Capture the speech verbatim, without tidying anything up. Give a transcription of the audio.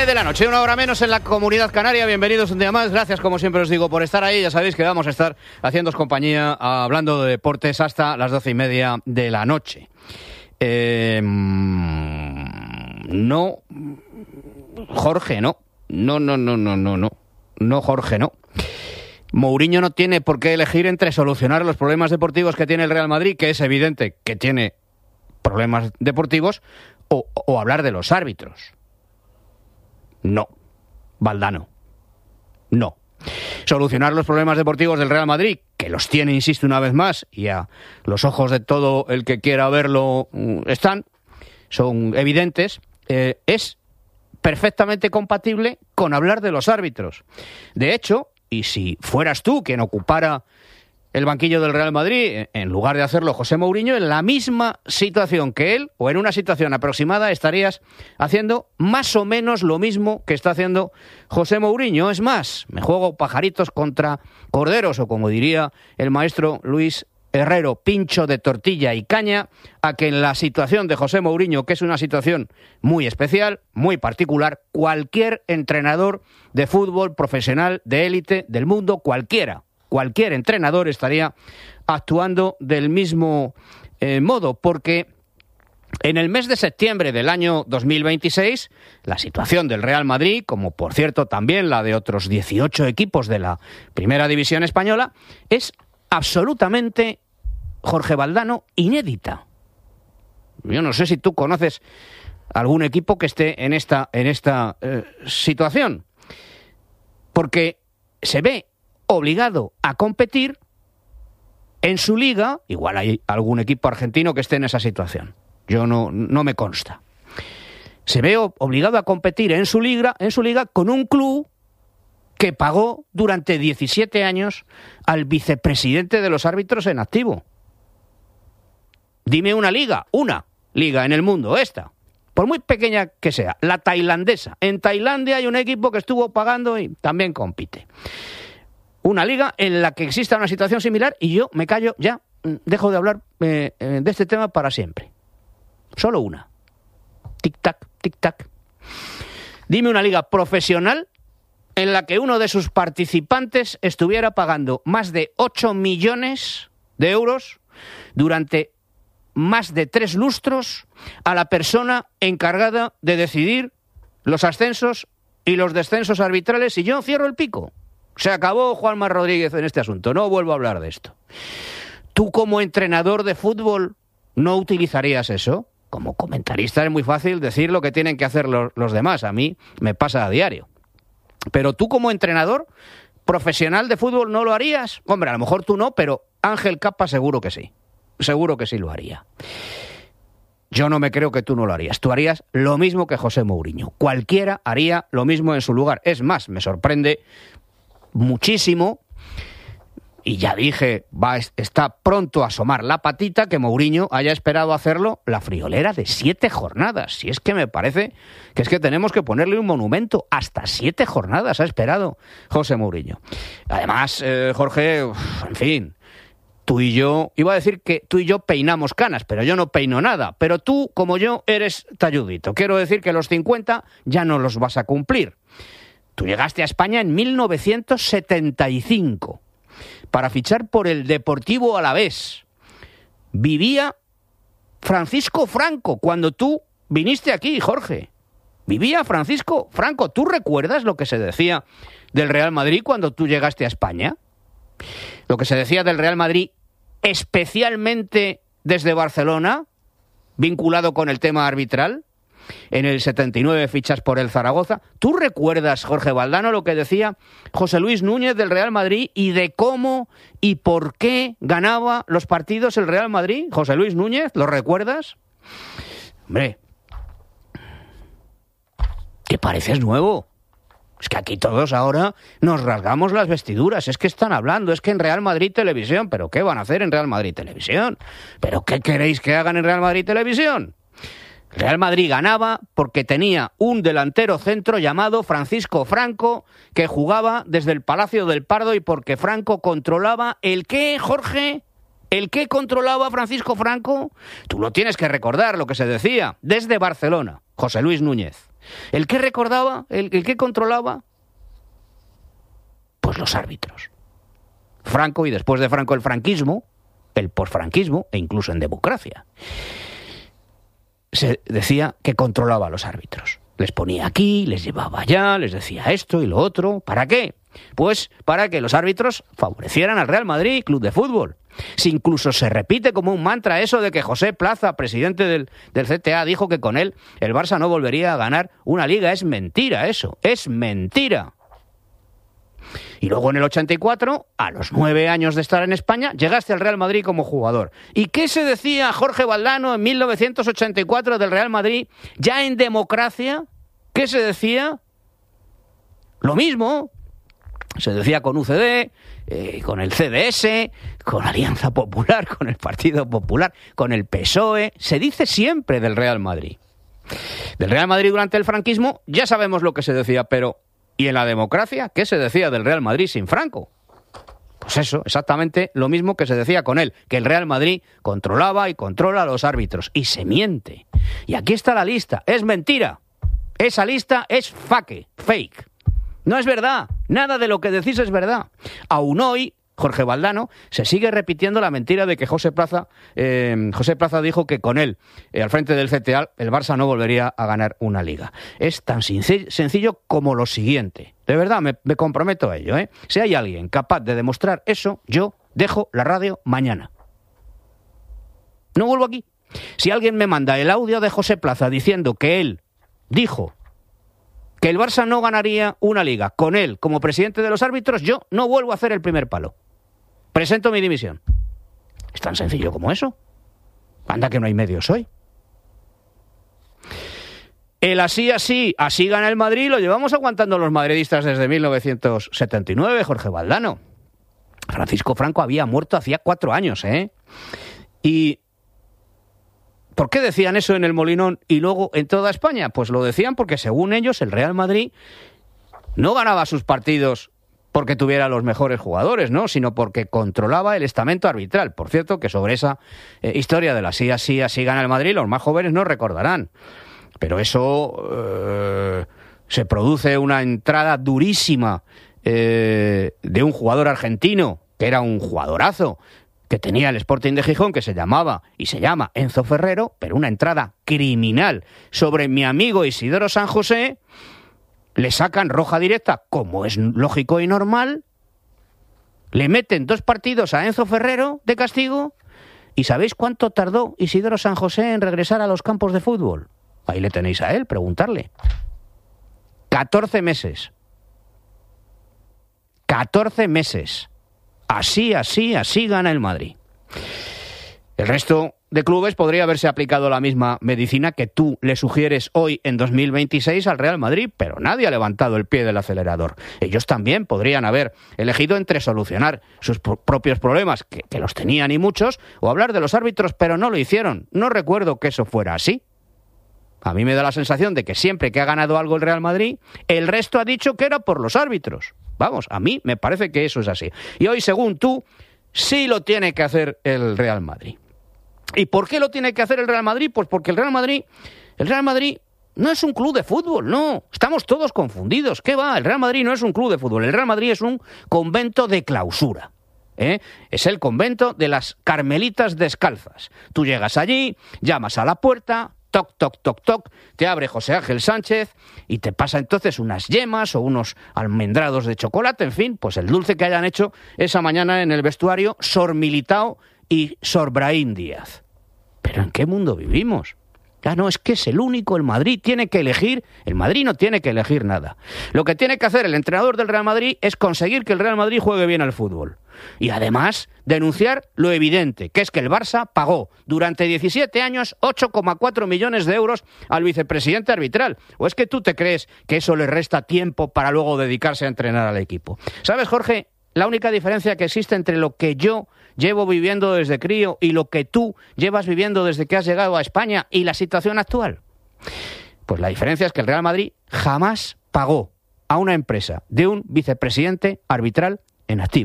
nueve de la noche, una hora menos en la Comunidad Canaria. Bienvenidos un día más. Gracias, como siempre os digo, por estar ahí. Ya sabéis que vamos a estar haciéndoos compañía, hablando de deportes hasta las doce y media de la noche. Eh, no, Jorge, no. No, no, no, no, no, no. No, Jorge, no. Mourinho no tiene por qué elegir entre solucionar los problemas deportivos que tiene el Real Madrid, que es evidente que tiene problemas deportivos, o, o hablar de los árbitros. No. Valdano. No. Solucionar los problemas deportivos del Real Madrid, que los tiene, insisto una vez más, y a los ojos de todo el que quiera verlo están, son evidentes, eh, es perfectamente compatible con hablar de los árbitros. De hecho, y si fueras tú quien ocupara el banquillo del Real Madrid, en lugar de hacerlo José Mourinho, en la misma situación que él, o en una situación aproximada, estarías haciendo más o menos lo mismo que está haciendo José Mourinho. Es más, me juego pajaritos contra corderos, o como diría el maestro Luis Herrero, pincho de tortilla y caña, a que en la situación de José Mourinho, que es una situación muy especial, muy particular, cualquier entrenador de fútbol profesional de élite del mundo, cualquiera, cualquier entrenador estaría actuando del mismo eh, modo, porque en el mes de septiembre del año dos mil veintiséis, la situación del Real Madrid, como por cierto también la de otros dieciocho equipos de la Primera División Española, es absolutamente, Jorge Valdano, inédita. Yo no sé si tú conoces algún equipo que esté en esta, en esta eh, situación, porque se ve obligado a competir en su liga. Igual hay algún equipo argentino que esté en esa situación, yo no, no me consta. Se ve obligado a competir en su liga, en su liga con un club que pagó durante diecisiete años al vicepresidente de los árbitros en activo. Dime una liga, una liga en el mundo, esta, por muy pequeña que sea, la tailandesa. En Tailandia hay un equipo que estuvo pagando y también compite. Una liga en la que exista una situación similar, y yo me callo ya, dejo de hablar eh, de este tema para siempre. Solo una. Tic-tac, tic-tac. Dime una liga profesional en la que uno de sus participantes estuviera pagando más de ocho millones de euros durante más de tres lustros a la persona encargada de decidir los ascensos y los descensos arbitrales, y yo cierro el pico. Se acabó Juanma Rodríguez en este asunto, no vuelvo a hablar de esto. ¿Tú como entrenador de fútbol no utilizarías eso? Como comentarista es muy fácil decir lo que tienen que hacer los, los demás, a mí me pasa a diario. Pero tú como entrenador profesional de fútbol no lo harías. Hombre, a lo mejor tú no, pero Ángel Capa seguro que sí. Seguro que sí lo haría. Yo no me creo que tú no lo harías. Tú harías lo mismo que José Mourinho. Cualquiera haría lo mismo en su lugar. Es más, me sorprende muchísimo, y ya dije, va, está pronto a asomar la patita, que Mourinho haya esperado hacerlo la friolera de siete jornadas. Si es que me parece que es que tenemos que ponerle un monumento. Hasta siete jornadas ha esperado José Mourinho. Además, eh, Jorge, uf, en fin, tú y yo, iba a decir que tú y yo peinamos canas, pero yo no peino nada. Pero tú, como yo, eres talludito. Quiero decir que los cincuenta ya no los vas a cumplir. Tú llegaste a España en mil novecientos setenta y cinco para fichar por el Deportivo Alavés. Vivía Francisco Franco cuando tú viniste aquí, Jorge. Vivía Francisco Franco. ¿Tú recuerdas lo que se decía del Real Madrid cuando tú llegaste a España? Lo que se decía del Real Madrid, especialmente desde Barcelona, vinculado con el tema arbitral. En el setenta y nueve fichas por el Zaragoza. ¿Tú recuerdas, Jorge Valdano, lo que decía José Luis Núñez del Real Madrid y de cómo y por qué ganaba los partidos el Real Madrid? José Luis Núñez, ¿lo recuerdas? Hombre, ¿te pareces nuevo? Es que aquí todos ahora nos rasgamos las vestiduras. Es que están hablando, es que en Real Madrid Televisión. ¿Pero qué van a hacer en Real Madrid Televisión? ¿Pero qué queréis que hagan en Real Madrid Televisión? Real Madrid ganaba porque tenía un delantero centro llamado Francisco Franco, que jugaba desde el Palacio del Pardo, y porque Franco controlaba el ¿qué, Jorge? ¿El que controlaba a Francisco Franco? Tú lo tienes que recordar, lo que se decía desde Barcelona, José Luis Núñez. ¿El que recordaba? ¿El, el que controlaba? Pues los árbitros. Franco y después de Franco el franquismo, el posfranquismo e incluso en democracia. Se decía que controlaba a los árbitros. Les ponía aquí, les llevaba allá, les decía esto y lo otro. ¿Para qué? Pues para que los árbitros favorecieran al Real Madrid, club de fútbol. Si incluso se repite como un mantra eso de que José Plaza, presidente del, del C T A, dijo que con él el Barça no volvería a ganar una liga. Es mentira eso, es mentira. Y luego en el ochenta y cuatro, a los nueve años de estar en España, llegaste al Real Madrid como jugador. ¿Y qué se decía Jorge Valdano en mil novecientos ochenta y cuatro del Real Madrid, ya en democracia? ¿Qué se decía? Lo mismo. Se decía con U C D, eh, con el C D S, con Alianza Popular, con el Partido Popular, con el P S O E. Se dice siempre del Real Madrid. Del Real Madrid durante el franquismo ya sabemos lo que se decía, pero ¿y en la democracia qué se decía del Real Madrid sin Franco? Pues eso, exactamente lo mismo que se decía con él, que el Real Madrid controlaba y controla a los árbitros. Y se miente. Y aquí está la lista. Es mentira. Esa lista es fake, fake. No es verdad. Nada de lo que decís es verdad. Aún hoy, Jorge Valdano se sigue repitiendo la mentira de que José Plaza, eh, José Plaza dijo que con él, eh, al frente del C T A, el Barça no volvería a ganar una liga. Es tan sencillo como lo siguiente. De verdad, me, me comprometo a ello, ¿eh? Si hay alguien capaz de demostrar eso, yo dejo la radio mañana. No vuelvo aquí. Si alguien me manda el audio de José Plaza diciendo que él dijo que el Barça no ganaría una liga con él como presidente de los árbitros, yo no vuelvo a hacer el primer palo. Presento mi dimisión. Es tan sencillo como eso. Anda que no hay medios hoy. El así, así, así gana el Madrid lo llevamos aguantando los madridistas desde mil novecientos setenta y nueve, Jorge Valdano. Francisco Franco había muerto hacía cuatro años, ¿eh? Y ¿por qué decían eso en el Molinón y luego en toda España? Pues lo decían porque, según ellos, el Real Madrid no ganaba sus partidos porque tuviera los mejores jugadores, ¿no? Sino porque controlaba el estamento arbitral. Por cierto, que sobre esa eh, historia de la así, así, así gana el Madrid, los más jóvenes no recordarán. Pero eso eh, se produce una entrada durísima eh, de un jugador argentino, que era un jugadorazo, que tenía el Sporting de Gijón, que se llamaba y se llama Enzo Ferrero, pero una entrada criminal sobre mi amigo Isidoro San José, le sacan roja directa, como es lógico y normal, le meten dos partidos a Enzo Ferrero de castigo, ¿y sabéis cuánto tardó Isidoro San José en regresar a los campos de fútbol? Ahí le tenéis a él, preguntarle. catorce meses. catorce meses. Así, así, así gana el Madrid. El resto de clubes podría haberse aplicado la misma medicina que tú le sugieres hoy en dos mil veintiséis al Real Madrid, pero nadie ha levantado el pie del acelerador. Ellos también podrían haber elegido entre solucionar sus pro- propios problemas, que, que los tenían y muchos, o hablar de los árbitros, pero no lo hicieron. No recuerdo que eso fuera así. A mí me da la sensación de que siempre que ha ganado algo el Real Madrid, el resto ha dicho que era por los árbitros. Vamos, a mí me parece que eso es así. Y hoy, según tú, sí lo tiene que hacer el Real Madrid. ¿Y por qué lo tiene que hacer el Real Madrid? Pues porque el Real Madrid, el Real Madrid no es un club de fútbol, no. Estamos todos confundidos. ¿Qué va? El Real Madrid no es un club de fútbol. El Real Madrid es un convento de clausura. ¿Eh? Es el convento de las Carmelitas Descalzas. Tú llegas allí, llamas a la puerta, toc, toc, toc, toc, te abre José Ángel Sánchez y te pasa entonces unas yemas o unos almendrados de chocolate, en fin, pues el dulce que hayan hecho esa mañana en el vestuario Sor Militao y Sor Brahim Díaz. ¿Pero en qué mundo vivimos? Ah, no, es que es el único, el Madrid tiene que elegir, el Madrid no tiene que elegir nada. Lo que tiene que hacer el entrenador del Real Madrid es conseguir que el Real Madrid juegue bien al fútbol. Y además denunciar lo evidente, que es que el Barça pagó durante diecisiete años ocho coma cuatro millones de euros al vicepresidente arbitral. ¿O es que tú te crees que eso le resta tiempo para luego dedicarse a entrenar al equipo? ¿Sabes, Jorge? La única diferencia que existe entre lo que yo llevo viviendo desde crío y lo que tú llevas viviendo desde que has llegado a España y la situación actual. Pues la diferencia es que el Real Madrid jamás pagó a una empresa de un vicepresidente arbitral en activo.